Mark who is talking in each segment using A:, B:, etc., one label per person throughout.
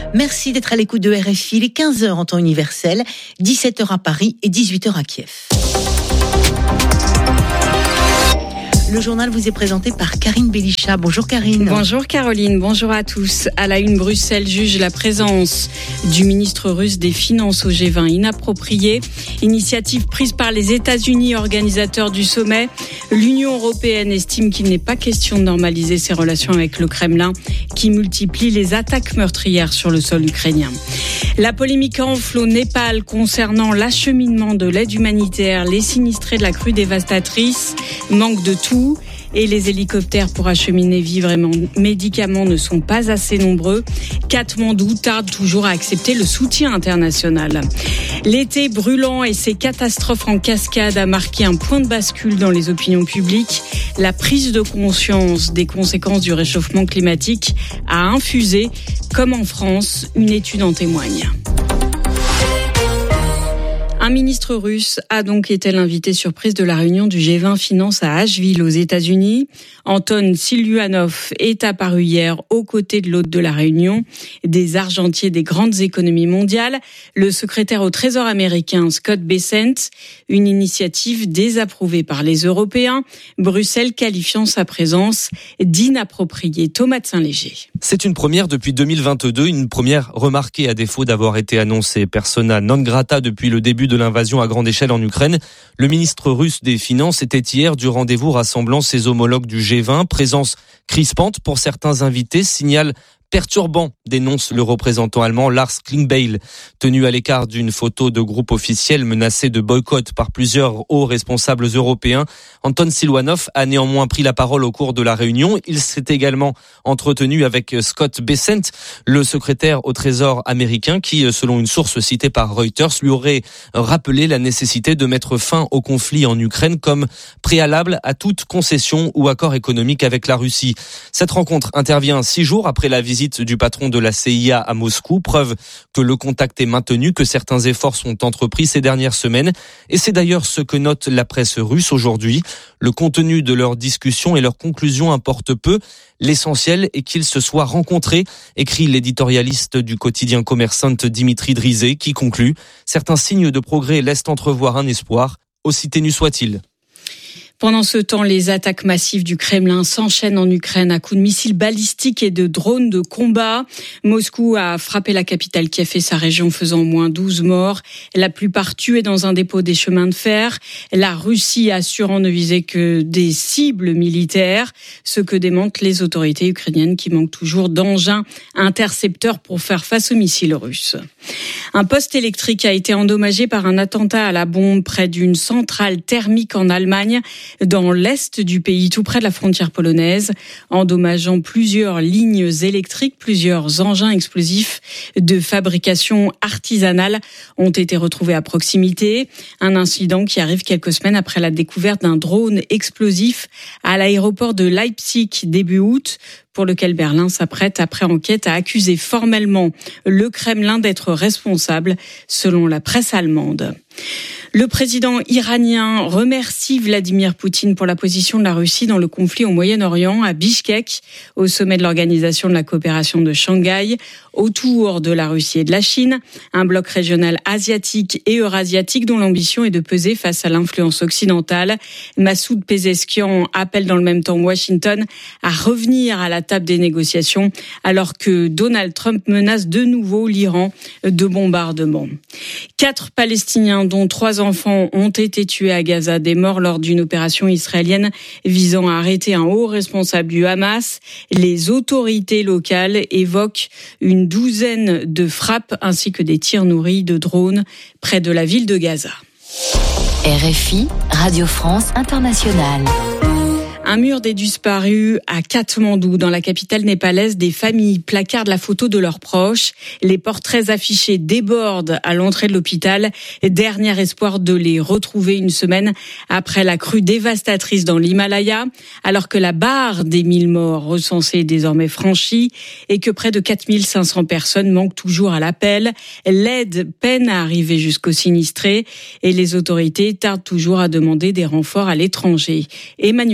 A: Merci d'être à l'écoute de RFI. Il est 15h en temps universel, 17h à Paris et 18h à Kiev. Le journal vous est présenté par Karine Belisha. Bonjour Karine.
B: Bonjour Caroline, bonjour à tous. À la une, Bruxelles juge la présence du ministre russe des Finances au G20 inappropriée. Initiative prise par les États-Unis, organisateurs du sommet. L'Union européenne estime qu'il n'est pas question de normaliser ses relations avec le Kremlin, qui multiplie les attaques meurtrières sur le sol ukrainien. La polémique enfle au Népal concernant l'acheminement de l'aide humanitaire. Les sinistrés de la crue dévastatrice manquent de tout. Et les hélicoptères pour acheminer vivres et médicaments ne sont pas assez nombreux. Katmandou tarde toujours à accepter le soutien international. L'été brûlant et ses catastrophes en cascade a marqué un point de bascule dans les opinions publiques. La prise de conscience des conséquences du réchauffement climatique a infusé, comme en France, une étude en témoigne. Un ministre russe a donc été l'invité surprise de la réunion du G20 Finance à Asheville aux États-Unis. Anton Siluanov est apparu hier aux côtés de l'hôte de la réunion, des argentiers des grandes économies mondiales, le secrétaire au Trésor américain Scott Bessent, une initiative désapprouvée par les Européens, Bruxelles qualifiant sa présence d'inappropriée. Thomas de Saint-Léger.
C: C'est une première depuis 2022, une première remarquée à défaut d'avoir été annoncée persona non grata depuis le début de l'invasion à grande échelle en Ukraine. Le ministre russe des Finances était hier du rendez-vous rassemblant ses homologues du G20. Présence crispante pour certains invités, signal perturbant, dénonce le représentant allemand Lars Klingbeil. Tenu à l'écart d'une photo de groupe officiel menacé de boycott par plusieurs hauts responsables européens, Anton Siluanov a néanmoins pris la parole au cours de la réunion. Il s'est également entretenu avec Scott Bessent, le secrétaire au Trésor américain qui, selon une source citée par Reuters, lui aurait rappelé la nécessité de mettre fin au conflit en Ukraine comme préalable à toute concession ou accord économique avec la Russie. Cette rencontre intervient 6 jours après la visite du patron de la CIA à Moscou, preuve que le contact est maintenu, que certains efforts sont entrepris ces dernières semaines. Et c'est d'ailleurs ce que note la presse russe aujourd'hui. Le contenu de leurs discussions et leurs conclusions importe peu. L'essentiel est qu'ils se soient rencontrés, écrit l'éditorialiste du quotidien Commerçant Dimitri Drizé, qui conclut « Certains signes de progrès laissent entrevoir un espoir, aussi ténu soit-il ».
B: Pendant ce temps, les attaques massives du Kremlin s'enchaînent en Ukraine à coups de missiles balistiques et de drones de combat. Moscou a frappé la capitale Kiev et sa région, faisant au moins 12 morts, la plupart tués dans un dépôt des chemins de fer. La Russie assurant ne viser que des cibles militaires, ce que démentent les autorités ukrainiennes qui manquent toujours d'engins intercepteurs pour faire face aux missiles russes. Un poste électrique a été endommagé par un attentat à la bombe près d'une centrale thermique en Allemagne, dans l'est du pays, tout près de la frontière polonaise, endommageant plusieurs lignes électriques. Plusieurs engins explosifs de fabrication artisanale ont été retrouvés à proximité. Un incident qui arrive quelques semaines après la découverte d'un drone explosif à l'aéroport de Leipzig début août, pour lequel Berlin s'apprête, après enquête, à accuser formellement le Kremlin d'être responsable, selon la presse allemande. Le président iranien remercie Vladimir Poutine pour la position de la Russie dans le conflit au Moyen-Orient, à Bichkek, au sommet de l'Organisation de la coopération de Shanghai, autour de la Russie et de la Chine, un bloc régional asiatique et eurasiatique dont l'ambition est de peser face à l'influence occidentale. Massoud Pezeshkian appelle dans le même temps Washington à revenir à la table des négociations, alors que Donald Trump menace de nouveau l'Iran de bombardements. 4 Palestiniens, dont 3 enfants, ont été tués à Gaza, des morts lors d'une opération israélienne visant à arrêter un haut responsable du Hamas. Les autorités locales évoquent une 12aine de frappes ainsi que des tirs nourris de drones près de la ville de Gaza.
D: RFI, Radio France Internationale.
B: Un mur des disparus à Katmandou, dans la capitale népalaise. Des familles placardent la photo de leurs proches. Les portraits affichés débordent à l'entrée de l'hôpital. Dernier espoir de les retrouver une semaine après la crue dévastatrice dans l'Himalaya, alors que la barre des 1000 morts recensés est désormais franchie et que près de 4500 personnes manquent toujours à l'appel. L'aide peine à arriver jusqu'aux sinistrés et les autorités tardent toujours à demander des renforts à l'étranger. Emmanuel Derville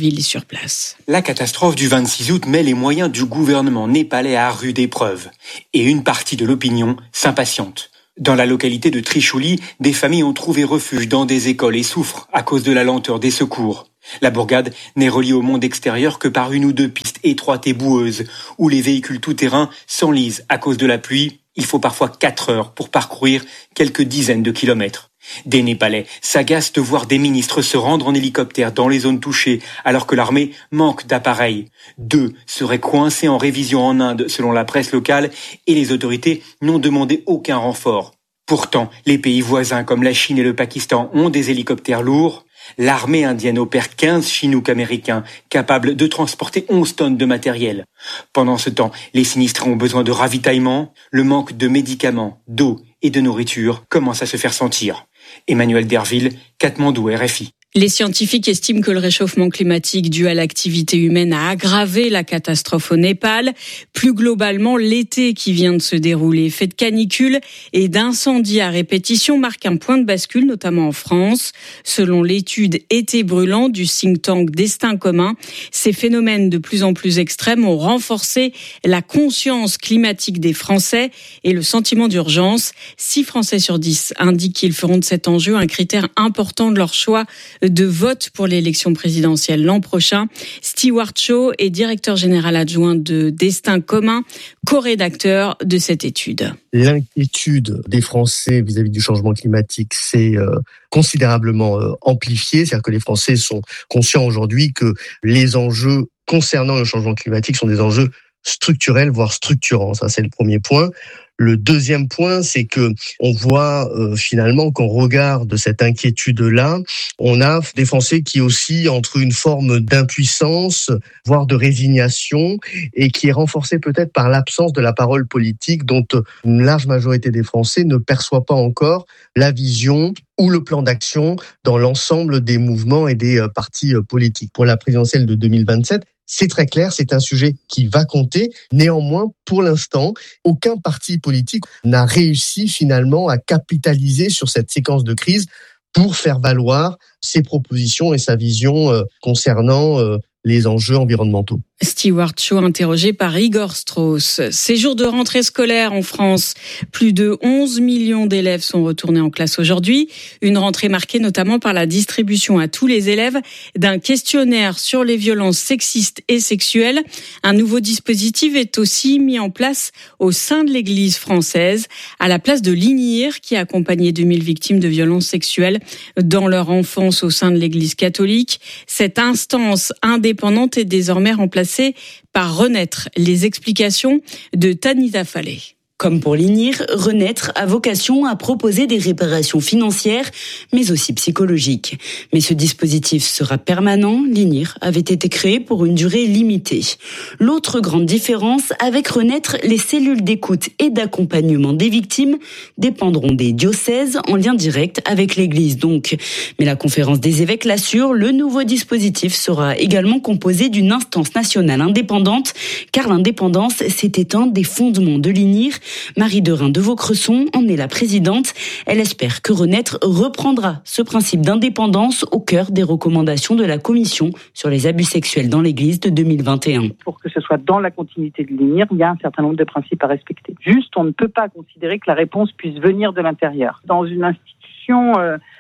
B: il est sur place.
E: La catastrophe du 26 août met les moyens du gouvernement népalais à rude épreuve. Et une partie de l'opinion s'impatiente. Dans la localité de Trishuli, des familles ont trouvé refuge dans des écoles et souffrent à cause de la lenteur des secours. La bourgade n'est reliée au monde extérieur que par une ou deux pistes étroites et boueuses, où les véhicules tout-terrain s'enlisent à cause de la pluie. Il faut parfois 4 heures pour parcourir quelques dizaines de kilomètres. Des Népalais s'agacent de voir des ministres se rendre en hélicoptère dans les zones touchées alors que l'armée manque d'appareils. 2 seraient coincés en révision en Inde selon la presse locale et les autorités n'ont demandé aucun renfort. Pourtant, les pays voisins comme la Chine et le Pakistan ont des hélicoptères lourds. L'armée indienne opère 15 Chinook américains capables de transporter 11 tonnes de matériel. Pendant ce temps, les sinistrés ont besoin de ravitaillement. Le manque de médicaments, d'eau et de nourriture commence à se faire sentir. Emmanuel Derville, Katmandou, RFI.
B: Les scientifiques estiment que le réchauffement climatique dû à l'activité humaine a aggravé la catastrophe au Népal. Plus globalement, l'été qui vient de se dérouler, fait de canicule et d'incendies à répétition, marque un point de bascule, notamment en France. Selon l'étude Été brûlant du think tank Destin commun, ces phénomènes de plus en plus extrêmes ont renforcé la conscience climatique des Français et le sentiment d'urgence. 6 Français sur 10 indiquent qu'ils feront de cet enjeu un critère important de leur choix de vote pour l'élection présidentielle l'an prochain. Stewart Shaw est directeur général adjoint de Destin commun, co-rédacteur de cette étude.
F: L'inquiétude des Français vis-à-vis du changement climatique s'est considérablement amplifiée. C'est-à-dire que les Français sont conscients aujourd'hui que les enjeux concernant le changement climatique sont des enjeux structurels, voire structurants. Ça, c'est le premier point. Le deuxième point, c'est que on voit finalement qu'au regard de cette inquiétude-là, on a des Français qui oscillent entre une forme d'impuissance, voire de résignation, et qui est renforcée peut-être par l'absence de la parole politique dont une large majorité des Français ne perçoit pas encore la vision ou le plan d'action dans l'ensemble des mouvements et des partis politiques. Pour la présidentielle de 2027, c'est très clair, c'est un sujet qui va compter. Néanmoins, pour l'instant, aucun parti politique n'a réussi finalement à capitaliser sur cette séquence de crise pour faire valoir ses propositions et sa vision concernant les enjeux environnementaux.
B: Stewart Shaw interrogé par Igor Strauss. Ces jours de rentrée scolaire en France, plus de 11 millions d'élèves sont retournés en classe aujourd'hui. Une rentrée marquée notamment par la distribution à tous les élèves d'un questionnaire sur les violences sexistes et sexuelles. Un nouveau dispositif est aussi mis en place au sein de l'Église française, à la place de l'INIR qui a accompagné 2000 victimes de violences sexuelles dans leur enfance au sein de l'Église catholique. Cette instance indépendante est désormais remplacée par Renaître. Les explications de Tanita Fallet.
G: Comme pour l'INIR, Renaître a vocation à proposer des réparations financières, mais aussi psychologiques. Mais ce dispositif sera permanent. L'INIR avait été créé pour une durée limitée. L'autre grande différence avec Renaître, les cellules d'écoute et d'accompagnement des victimes dépendront des diocèses en lien direct avec l'Église donc. Mais la conférence des évêques l'assure, le nouveau dispositif sera également composé d'une instance nationale indépendante, car l'indépendance, c'était un des fondements de l'INIR. Marie Derain de Vaucresson en est la présidente. Elle espère que Renaître reprendra ce principe d'indépendance au cœur des recommandations de la Commission sur les abus sexuels dans l'Église de 2021.
H: Pour que ce soit dans la continuité de l'INIR, il y a un certain nombre de principes à respecter. Juste, on ne peut pas considérer que la réponse puisse venir de l'intérieur. Dans une institution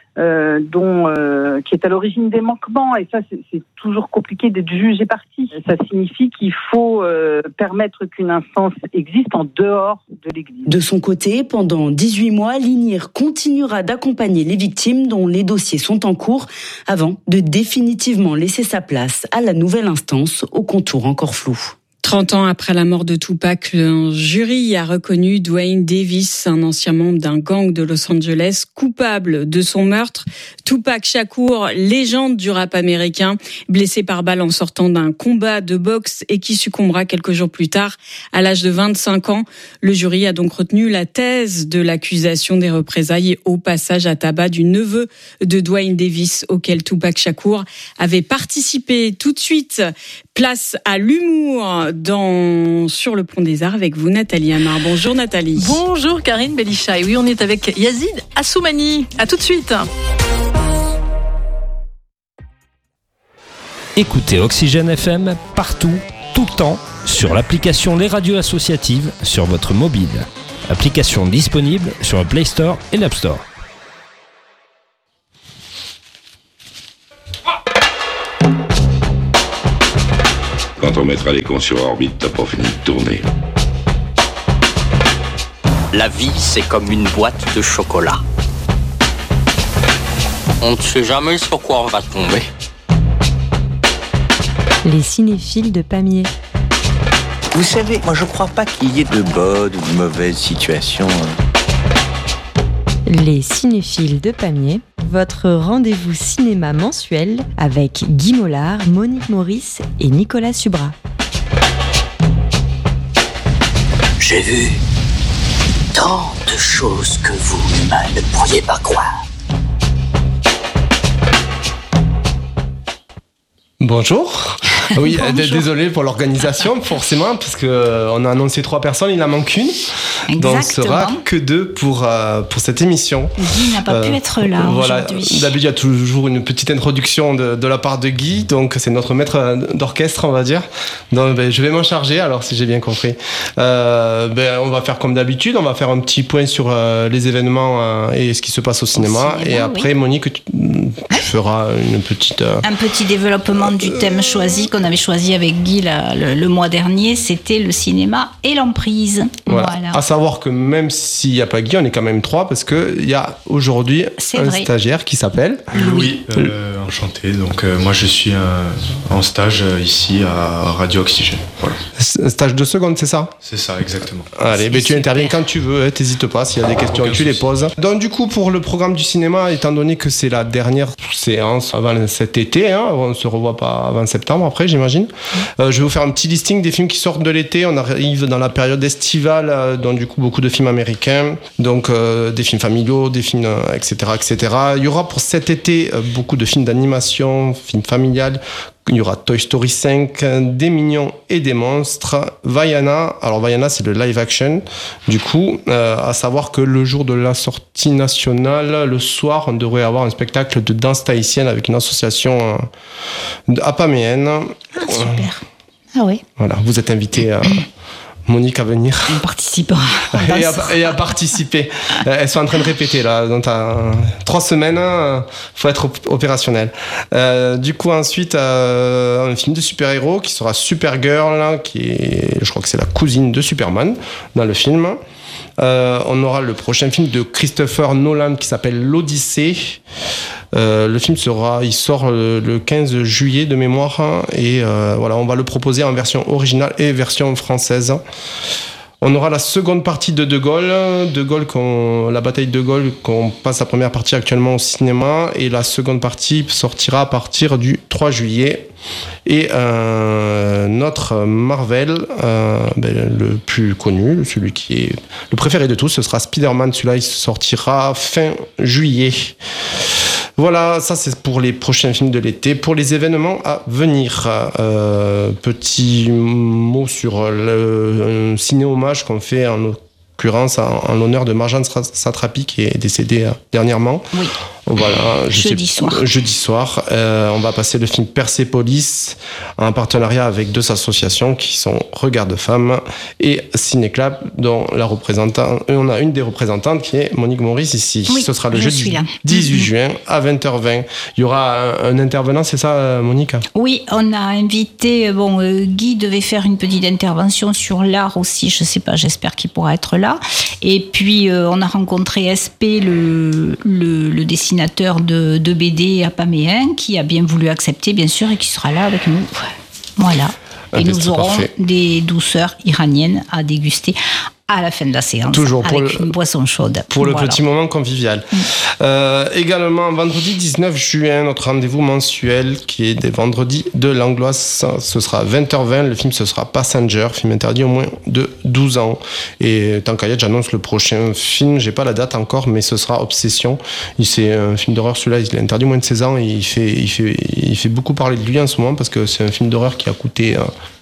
H: qui est à l'origine des manquements, et ça c'est toujours compliqué d'être jugé parti. Ça signifie qu'il faut permettre qu'une instance existe en dehors de l'Église.
G: De son côté, pendant 18 mois, l'INIR continuera d'accompagner les victimes dont les dossiers sont en cours avant de définitivement laisser sa place à la nouvelle instance aux contours encore flous.
B: 30 ans après la mort de Tupac, un jury a reconnu Duane Davis, un ancien membre d'un gang de Los Angeles, coupable de son meurtre. Tupac Shakur, légende du rap américain, blessé par balle en sortant d'un combat de boxe et qui succombera quelques jours plus tard à l'âge de 25 ans. Le jury a donc retenu la thèse de l'accusation des représailles au passage à tabac du neveu de Duane Davis auquel Tupac Shakur avait participé. Tout de suite, place à l'humour sur le Pont des Arts avec vous, Nathalie Amar. Bonjour Nathalie.
I: Bonjour Karine Bellicha. Et oui, on est avec Yazid Assoumani. À tout de suite.
J: Écoutez Oxygène FM partout, tout le temps, sur l'application Les Radios Associatives sur votre mobile. Application disponible sur le Play Store et l'App Store.
K: Quand on mettra les cons sur orbite, t'as pas fini de tourner.
L: La vie, c'est comme une boîte de chocolat. On ne sait jamais sur quoi on va tomber.
M: Les cinéphiles de Pamiers.
N: Vous savez, moi je crois pas qu'il y ait de bonnes ou de mauvaises situations.
M: Les cinéphiles de Pamiers, votre rendez-vous cinéma mensuel avec Guy Mollard, Monique Maurice et Nicolas Subra.
L: J'ai vu tant de choses que vous, humains, ne pourriez pas croire.
O: Bonjour. Oui, désolé pour l'organisation, forcément, parce que on a annoncé 3 personnes, il en manque une.
P: Exactement.
O: Donc, ce sera que 2 pour cette émission.
P: Guy n'a pas pu être là aujourd'hui.
O: D'habitude, il y a toujours une petite introduction de la part de Guy, donc c'est notre maître d'orchestre, on va dire. Donc, je vais m'en charger, alors, si j'ai bien compris. On va faire comme d'habitude, on va faire un petit point sur les événements et ce qui se passe au cinéma. Et après, oui. Monique, tu feras une petite...
P: Un petit développement du thème choisi, qu'on avait choisi avec Guy le mois dernier, c'était le cinéma et l'emprise. Voilà.
O: À savoir que même s'il n'y a pas Guy, on est quand même 3 parce qu'il y a aujourd'hui stagiaire qui s'appelle
Q: Louis. Enchanté. Donc moi je suis en stage ici à Radio Oxygène. Voilà.
O: Stage de seconde, c'est ça ?
Q: C'est ça, exactement.
O: Allez, tu interviens quand tu veux, t'hésites pas, s'il y a des questions, tu les poses. Donc du coup, pour le programme du cinéma, étant donné que c'est la dernière séance avant cet été, on ne se revoit pas avant septembre après, j'imagine, je vais vous faire un petit listing des films qui sortent de l'été. On arrive dans la période estivale, donc du coup beaucoup de films américains, donc des films familiaux, des films etc. Il y aura pour cet été beaucoup de films d'animation, films familiales. Il y aura Toy Story 5, des mignons et des monstres, Vaiana. Alors Vaiana, c'est le live action. Du coup, à savoir que le jour de la sortie nationale, le soir, on devrait avoir un spectacle de danse tahitienne avec une association apaméenne.
P: Ah, super. Ah oui.
O: Voilà, vous êtes invité Monique à venir.
P: On participera.
O: Et à participer. Elles sont en train de répéter là. Dans 3 semaines, faut être opérationnel. Du coup, ensuite, un film de super-héros qui sera Supergirl, je crois que c'est la cousine de Superman dans le film. On aura le prochain film de Christopher Nolan qui s'appelle L'Odyssée. Le film il sort le 15 juillet de mémoire et voilà, on va le proposer en version originale et version française. On aura la seconde partie de De Gaulle, la bataille de Gaulle, qu'on passe la première partie actuellement au cinéma et la seconde partie sortira à partir du 3 juillet. Et notre Marvel, le plus connu, celui qui est le préféré de tous, ce sera Spider-Man. Celui-là, il sortira fin juillet. Voilà, ça c'est pour les prochains films de l'été. Pour les événements à venir, petit mot sur le ciné-hommage qu'on fait en l'occurrence en l'honneur de Marjane Satrapi qui est décédée dernièrement.
P: Oui.
O: Voilà,
P: jeudi
O: soir. On va passer le film Persépolis en partenariat avec 2 associations qui sont Regard de Femmes et Cinéclap, dont on a une des représentantes qui est Monique Maurice ici.
P: Oui,
O: ce sera le jeudi 18 juin à 20h20. Il y aura un intervenant, c'est ça, Monique ?
P: Oui, on a invité. Guy devait faire une petite intervention sur l'art aussi. Je sais pas, j'espère qu'il pourra être là. Et puis on a rencontré SP, le dessinateur de BD apaméen, qui a bien voulu accepter, bien sûr, et qui sera là avec nous. Voilà. Et nous aurons des douceurs iraniennes à déguster à la fin de la séance.
O: Toujours
P: avec une boisson chaude.
O: Pour le petit moment convivial. Également, vendredi 19 juin, notre rendez-vous mensuel qui est des vendredis de l'Angloise. Ce sera 20h20. Le film, ce sera Passenger, film interdit au moins de 12 ans. Et tant qu'à y être, j'annonce le prochain film. J'ai pas la date encore, mais ce sera Obsession. C'est un film d'horreur. Celui-là, il est interdit au moins de 16 ans. Et il fait beaucoup parler de lui en ce moment parce que c'est un film d'horreur qui a coûté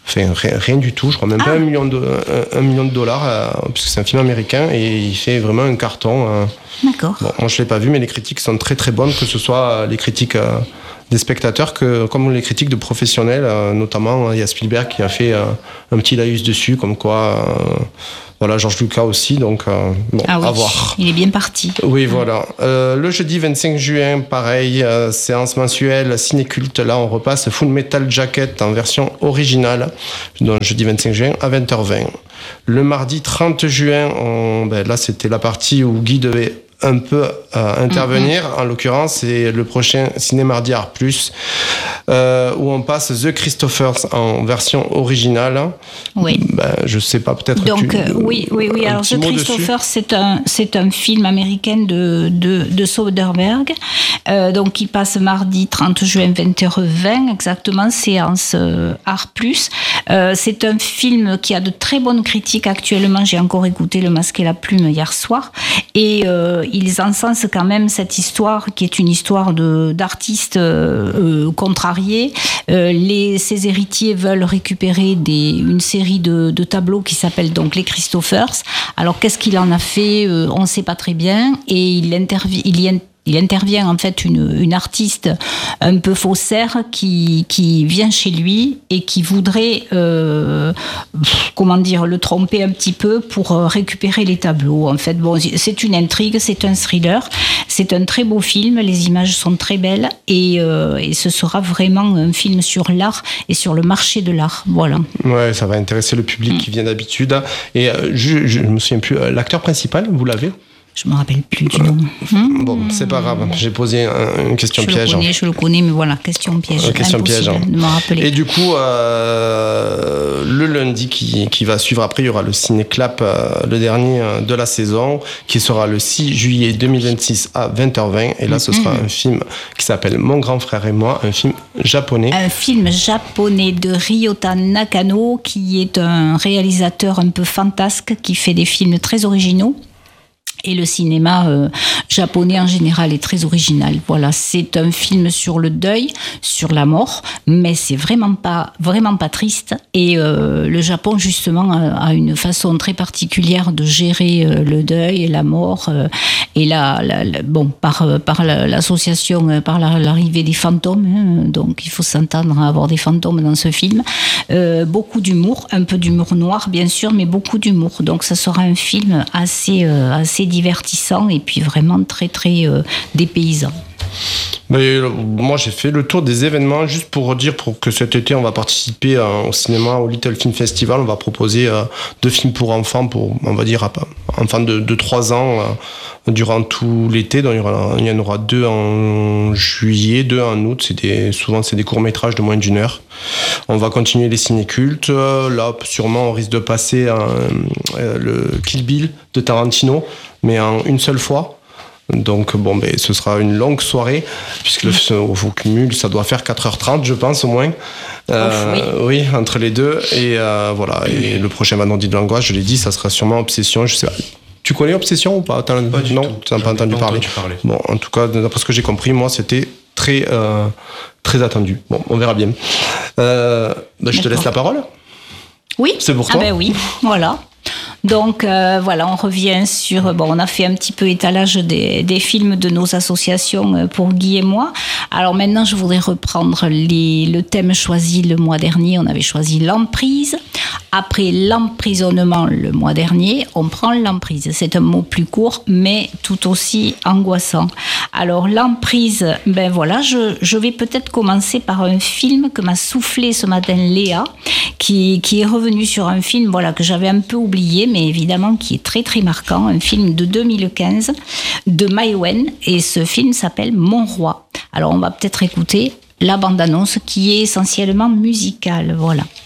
O: Enfin, rien du tout, je crois même pas $1 million, puisque c'est un film américain et il fait vraiment un carton.
P: D'accord.
O: Bon, moi je l'ai pas vu, mais les critiques sont très très bonnes, que ce soit les critiques des spectateurs comme les critiques de professionnels, notamment il y a Spielberg qui a fait un petit laïus dessus, comme quoi voilà, George Lucas aussi, donc à voir.
P: Il est bien parti.
O: Oui, voilà. Le jeudi 25 juin, pareil, séance mensuelle ciné-culte, là on repasse Full Metal Jacket en version originale, donc jeudi 25 juin à 20h20. Le mardi 30 juin, là c'était la partie où Guy devait un peu intervenir. En l'occurrence, c'est le prochain Ciné-Mardi Art Plus, où on passe The Christophers en version originale.
P: Oui.
O: Je sais pas, peut-être.
P: Donc oui. Alors The Christophers, c'est un film américain de Soderbergh. Donc il passe mardi 30 juin 20h20, exactement, séance Art Plus. C'est un film qui a de très bonnes critiques actuellement. J'ai encore écouté Le Masque et la Plume hier soir, et ils encensent quand même cette histoire qui est une histoire d'artistes contrariés. Ses héritiers veulent récupérer une série de tableaux qui s'appellent donc les Christophers. Alors qu'est-ce qu'il en a fait, on ne sait pas très bien, et il intervient en fait une artiste un peu faussaire qui vient chez lui et qui voudrait le tromper un petit peu pour récupérer les tableaux. En fait, c'est une intrigue, c'est un thriller, c'est un très beau film, les images sont très belles, et ce sera vraiment un film sur l'art et sur le marché de l'art. Voilà.
O: Ouais, ça va intéresser le public qui vient d'habitude. Et je me souviens plus, l'acteur principal, vous l'avez ?
P: Je me rappelle plus du nom.
O: Bon, c'est pas grave. J'ai posé une question piège.
P: Je le connais, mais voilà, question piège.
O: Question piège.
P: De me rappeler.
O: Et du coup, le lundi qui va suivre après, il y aura le Ciné-Clap, le dernier de la saison, qui sera le 6 juillet 2026 à 20h20. Et là, ce sera un film qui s'appelle Mon grand frère et moi, un film japonais.
P: Un film japonais de Ryota Nakano, qui est un réalisateur un peu fantasque, qui fait des films très originaux. Et le cinéma japonais en général est très original. Voilà, c'est un film sur le deuil, sur la mort, mais c'est vraiment pas triste. Et le Japon justement a une façon très particulière de gérer le deuil et la mort. Et par l'association, par l'arrivée des fantômes. Donc il faut s'entendre à avoir des fantômes dans ce film. Beaucoup d'humour, un peu d'humour noir bien sûr, mais beaucoup d'humour. Donc ça sera un film assez divertissant et puis vraiment très très dépaysant.
O: Mais moi j'ai fait le tour des événements, juste pour dire que cet été on va participer au cinéma au Little Film Festival. On va proposer 2 films pour enfants, pour on va dire enfants de 3 ans durant tout l'été. Donc il y en aura 2 en juillet, 2 en août. Souvent c'est des courts-métrages de moins d'1 heure. On va continuer les ciné-cultes. Là sûrement on risque de passer le Kill Bill de Tarantino, mais en une seule fois. Donc ce sera une longue soirée, puisque au cumul ça doit faire 4h30 je pense au moins. Oui, entre les deux. Et voilà. Et le prochain Vendredi de l'angoisse, je l'ai dit, ça sera sûrement Obsession. Je sais pas. Tu connais Obsession ou pas? Non, tu n'as pas entendu parler. Bon, en tout cas, d'après ce que j'ai compris, moi c'était très très attendu. Bon, on verra bien. Je te laisse la parole.
P: Oui.
O: C'est pour toi.
P: Ah ben oui, voilà. Donc voilà, on revient sur... on a fait un petit peu étalage des films de nos associations pour Guy et moi. Alors maintenant, je voudrais reprendre le thème choisi le mois dernier. On avait choisi l'emprise. Après l'emprisonnement le mois dernier, on prend l'emprise. C'est un mot plus court, mais tout aussi angoissant. Alors l'emprise, je vais peut-être commencer par un film que m'a soufflé ce matin Léa, qui est revenu sur un film que j'avais un peu oublié, mais évidemment qui est très très marquant, un film de 2015 de Mai Wen, et ce film s'appelle Mon Roi. Alors on va peut-être écouter la bande-annonce qui est essentiellement musicale, voilà.